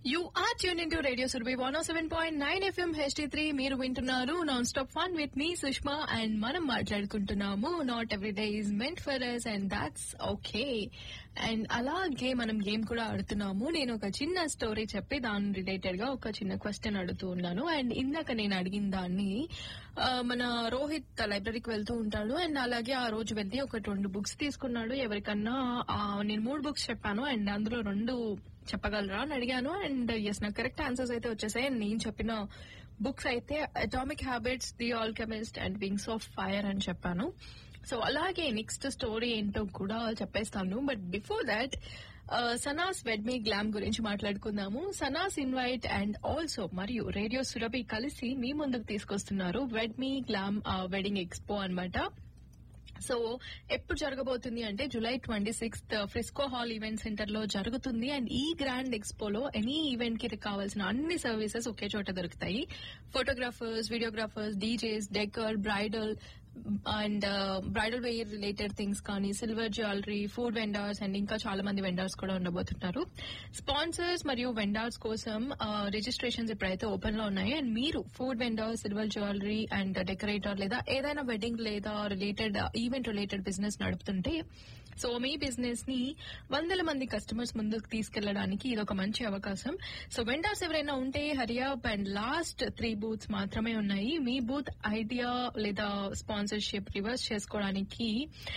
You are tuned into Radio Surabhi 107.9 FM HD3. మీరు వింటున్నారు non stop fun with me Sushma and మనం మాట్లాడుకుంటున్నాము not every day is meant for us and that's okay. And అలాగే మనం game కూడా ఆడుతున్నాము. నేను ఒక చిన్న స్టోరీ చెప్పి దాని రిలేటెడ్ గా ఒక చిన్న క్వశ్చన్ అడుగుతూ ఉన్నాను. అండ్ ఇందాక నేను అడిగిన దాన్ని మన రోహిత్ లైబ్రరీకి వెళ్తూ ఉంటాడు అండ్ అలాగే ఆ రోజు వెళ్ళి ఒక 2 బుక్స్ తీసుకున్నాడు. ఎవరికన్నా నేను 3 బుక్స్ చెప్పాను అండ్ అందులో 2 చెప్పగలరా అని అడిగాను. అండ్ ఎస్ నాకు కరెక్ట్ ఆన్సర్స్ అయితే వచ్చేసాయి. నేను చెప్పిన బుక్స్ అయితే atomic habits, the alchemist and wings of fire అని చెప్పాను. సో అలాగే నెక్స్ట్ స్టోరీ ఏంటో కూడా చెప్పేస్తాను. But before that Sanas WedMe glam గురించి మాట్లాడుకుందాము. సనాస్ ఇన్వైట్ అండ్ ఆల్సో మరియు రేడియో సురభి కలిసి మీ ముందుకు తీసుకొస్తున్నారు వెడ్మీ గ్లామ్ వెడ్డింగ్ ఎక్స్పో అన్నమాట. సో ఎప్పుడు జరగబోతుంది అంటే July 26th Frisco hall event centre లో జరుగుతుంది. అండ్ ఈ గ్రాండ్ ఎక్స్పోలో ఎనీ ఈవెంట్ కి కావాల్సిన అన్ని సర్వీసెస్ ఒకే చోట దొరుకుతాయి. Photographers, videographers, DJs, decor, bridal and bridal wear related things కానీ, silver jewellery, food vendors and ఇంకా చాలా మంది వెండర్స్ కూడా ఉండబోతున్నారు. స్పాన్సర్స్ మరియు వెండర్స్ కోసం రిజిస్ట్రేషన్స్ ఇప్పుడైతే ఓపెన్ లో ఉన్నాయి. అండ్ మీరు food vendor, silver jewellery and decorator లేదా ఏదైనా వెడ్డింగ్ లేదా related event related business నడుపుతుంటే so మీ బిజినెస్ ని 100 మంది కస్టమర్స్ ముందుకు తీసుకెళ్లడానికి ఇది ఒక మంచి అవకాశం. సో వెండర్స్ ఎవరైనా ఉంటే హరియప్ అండ్ లాస్ట్ 3 బూత్స్ మాత్రమే ఉన్నాయి. మీ బూత్ ఐడియా లేదా స్పాన్సర్షిప్ రిజర్వ్ చేసుకోవడానికి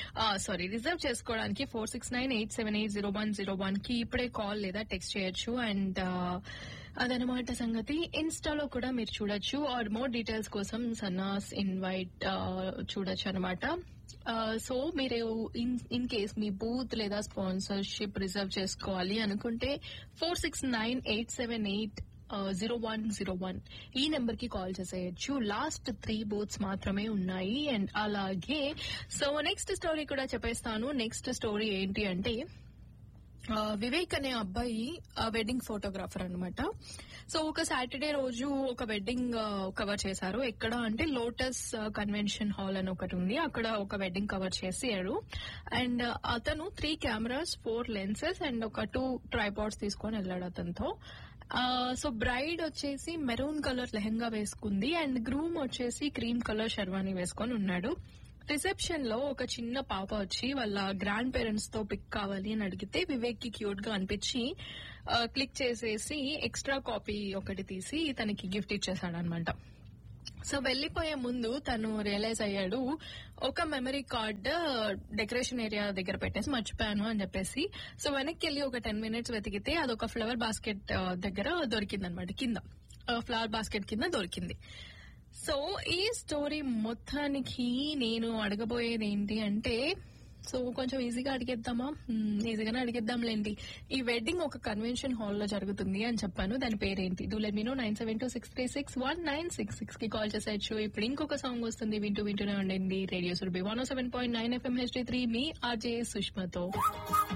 4698780101 కి ఇప్పుడే కాల్ లేదా టెక్స్ట్ చేయొచ్చు. అండ్ అదనమాట సంగతి. ఇన్స్టాలో కూడా మీరు చూడొచ్చు. ఆర్ మోర్ డీటెయిల్స్ కోసం సన్నాస్ ఇన్వైట్ చూడొచ్చు అనమాట. సో మీరు ఇన్ కేస్ మీ బూత్ లేదా స్పాన్సర్షిప్ రిజర్వ్ చేసుకోవాలి అనుకుంటే 4698780101 ఈ నెంబర్ కి కాల్ చేసేయచ్చు. లాస్ట్ 3 బూత్స్ మాత్రమే ఉన్నాయి. అండ్ అలాగే సో నెక్స్ట్ స్టోరీ కూడా చెప్పేస్తాను. నెక్స్ట్ స్టోరీ ఏంటి అంటే వివేక్ అనే అబ్బాయి వెడ్డింగ్ ఫోటోగ్రాఫర్ అన్నమాట. సో ఒక సాటర్డే రోజు ఒక వెడ్డింగ్ కవర్ చేశారు. ఎక్కడ అంటే లోటస్ కన్వెన్షన్ హాల్ అని ఒకటి ఉంది, అక్కడ ఒక వెడ్డింగ్ కవర్ చేసాడు. అండ్ అతను 3 కెమెరాస్, 4 లెన్సెస్ అండ్ ఒక 2 ట్రైపాడ్స్ తీసుకొని వెళ్ళాడు అతనితో. సో బ్రైడ్ వచ్చేసి మెరూన్ కలర్ లెహంగా వేసుకుంది అండ్ గ్రూమ్ వచ్చేసి క్రీమ్ కలర్ షెర్వానీ వేసుకొని ఉన్నాడు. రిసెప్షన్ లో ఒక చిన్న పాప వచ్చి వాళ్ళ గ్రాండ్ పేరెంట్స్ తో పిక్ కావాలి అని అడిగితే వివేక్ కి క్యూట్ గా అనిపించి క్లిక్ చేసేసి ఎక్స్ట్రా కాపీ ఒకటి తీసి తనకి గిఫ్ట్ ఇచ్చేసాడు అనమాట. సో వెళ్లిపోయే ముందు తను రియలైజ్ అయ్యాడు, ఒక మెమరీ కార్డ్ డెకరేషన్ ఏరియా దగ్గర పెట్టేసి మర్చిపోయాను అని చెప్పేసి. సో వెనక్కి వెళ్ళి ఒక 10 minutes వెతికితే అదొక ఫ్లవర్ బాస్కెట్ దగ్గర దొరికింది అనమాట. కింద ఫ్లవర్ బాస్కెట్ కింద దొరికింది. సో ఈ స్టోరీ మొత్తానికి నేను అడగబోయేది ఏంటి అంటే, సో కొంచెం ఈజీగా అడిగేద్దామా? ఈజీగానే అడిగేద్దాంలేండి. ఈ వెడ్డింగ్ ఒక కన్వెన్షన్ హాల్ లో జరుగుతుంది అని చెప్పాను. దాని పేరేంటి? Do let me no. 9726361966 కి కాల్ చేసేయచ్చు. ఇప్పుడు ఇంకొక సాంగ్ వస్తుంది, వింటూనే ఉండండి. రేడియో సురభి 107.9 FM HD3 మీ ఆర్జే సుష్మతో.